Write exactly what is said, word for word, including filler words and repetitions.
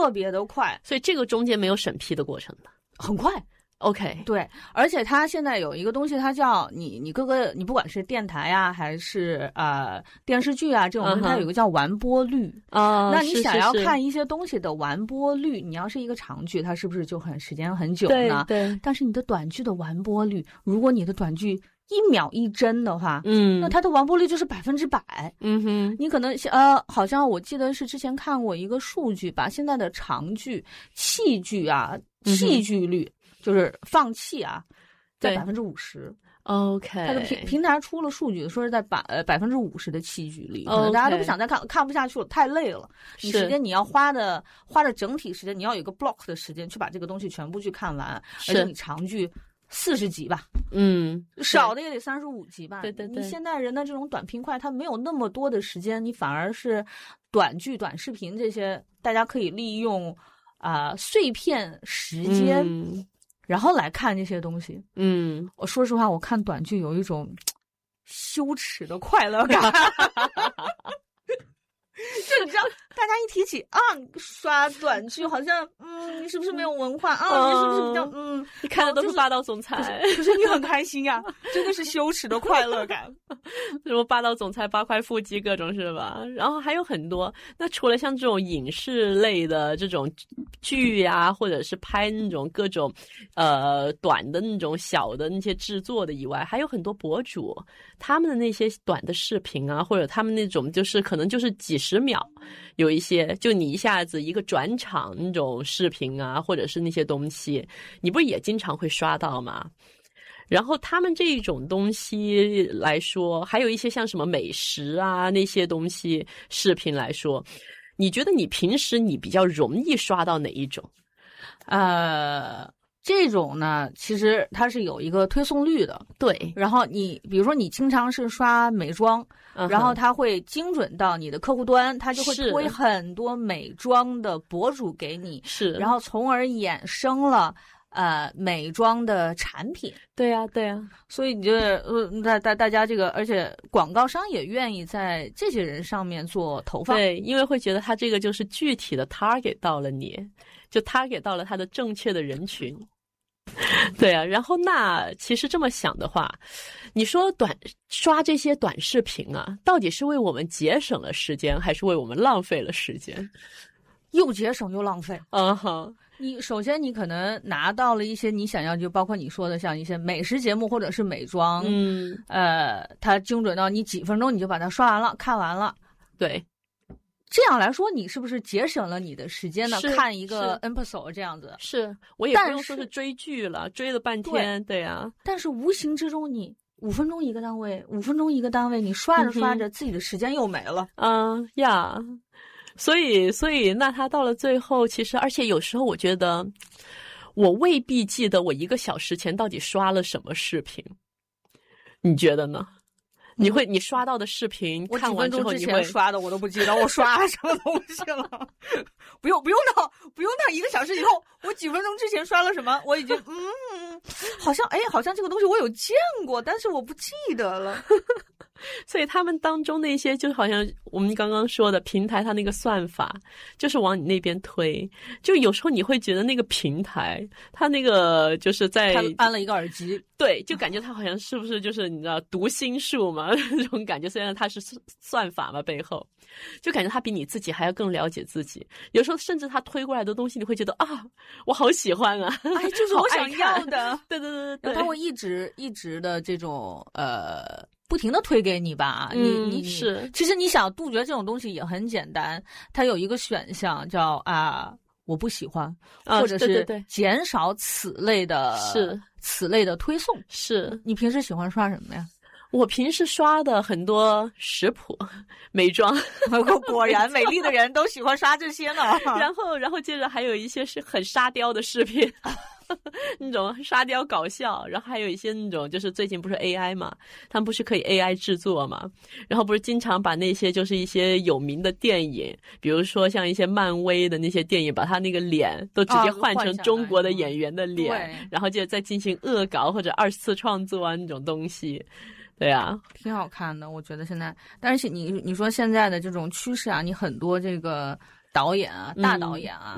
特别的快， 所以这个中间没有审批的过程的， 很快。 OK， 对，而且它现在有一个东西，它叫你你各个你不管是电台啊，还是呃电视剧啊这种东西，它有一个叫完播率啊。 那你想要是是是看一些东西的完播率，你要是一个长剧，它是不是就很时间很久呢？ 对对。 但是你的短剧的完播率，如果你的短剧一秒一帧的话， 嗯， 那它的完播率就是百分之百。 嗯哼， 你可能呃，好像我记得是之前看过一个数据吧，现在的长剧、戏剧啊，戏剧率。嗯就是放弃啊，在百分之五十。 OK， 它的平平台出了数据，说是在百呃百分之五十的弃剧率，可能大家都不想再看， okay. 看不下去了，太累了。你时间你要花的花的整体时间，你要有一个 block 的时间去把这个东西全部去看完，而且你长剧四十集吧， 嗯， 少的也得三十五集吧。 对对对， 你现代人的这种短平快，它没有那么多的时间，你反而是短剧、短视频这些，大家可以利用啊、呃、碎片时间。 嗯， 然后来看这些东西， 嗯， 我说实话，我看短剧有一种羞耻的快乐感。就你知道，大家一提起啊，刷短剧好像，嗯，你是不是没有文化啊？嗯、你是不是比较嗯？ 你看的都是霸道总裁， 可是，可是你很开心呀、啊，真的是羞耻的快乐感。 什么霸道总裁、八块腹肌各种是吧？然后还有很多。那除了像这种影视类的这种剧呀，或者是拍那种各种呃短的那种小的那些制作的以外，还有很多博主他们的那些短的视频啊，或者他们那种就是可能就是几十秒，有一些就你一下子一个转场那种视频啊，或者是那些东西，你不是也经常会刷到吗？然后他们这种东西来说，还有一些像什么美食啊那些东西视频来说，你觉得你平时你比较容易刷到哪一种？ 呃，这种呢，其实它是有一个推送率的， 对。 然后你比如说你经常是刷美妆， 嗯、 然后它会精准到你的客户端，它就会推很多美妆的博主给你， 是， 然后从而衍生了呃美妆的产品。 对呀、啊、对呀、啊， 所以你就呃大大大家这个，而且广告商也愿意在这些人上面做投放。 对，因为会觉得他这个就是具体的 target 到了你，就 target 到了他的正确的人群。对啊，然后那其实这么想的话，你说短刷这些短视频啊，到底是为我们节省了时间，还是为我们浪费了时间？ 又节省又浪费。 嗯哼， 你首先你可能拿到了一些你想要，就包括你说的像一些美食节目或者是美妆， 嗯， 呃，它精准到你几分钟你就把它刷完了看完了。 对。 这样来说，你是不是节省了你的时间呢？看一个 episode 这样子， 是我也不用说是追剧了，追了半天，对呀、啊。 但是无形之中，你五分钟一个单位，五分钟一个单位，你刷着刷着，自己的时间又没了。 嗯呀，所以所以那他到了最后，其实而且有时候我觉得，我未必记得我一个小时前到底刷了什么视频，你觉得呢？你会你刷到的视频看完之后， 我几分钟之前刷的我都不记得我刷了什么东西了。不用不用到不用到一个小时以后，我几分钟之前刷了什么，我已经嗯，好像哎，好像这个东西我有见过，但是我不记得了。 所以他们当中那些就好像我们刚刚说的平台，它那个算法就是往你那边推，就有时候你会觉得那个平台它那个就是在他安了一个耳机， 对，就感觉它好像是不是就是你知道读心术嘛那种感觉，虽然它是算法嘛背后，就感觉它比你自己还要更了解自己。有时候甚至它推过来的东西，你会觉得啊，我好喜欢啊， 哎，就是我想要的。 对对对对， 它会一直一直的这种呃。不停的推给你吧， 嗯、 你你是， 其实你想杜绝这种东西也很简单，它有一个选项叫啊我不喜欢， 啊、 或者是对减少此类的是此类的推送。 是你平时喜欢刷什么呀？ 我平时刷的很多食谱、美妆， 果然美丽的人都喜欢刷这些呢。 然后，然后接着还有一些是很沙雕的视频。那种沙雕搞笑，然后还有一些那种就是最近不是 A I 嘛，他们不是可以 A I 制作嘛，然后不是经常把那些就是一些有名的电影，比如说像一些漫威的那些电影，把他那个脸都直接换成中国的演员的脸， 啊、 然后就再进行恶搞或者二次创作啊那种东西。对啊， 挺好看的，我觉得现在，但是你你说现在的这种趋势啊，你很多这个导演啊，大导演啊，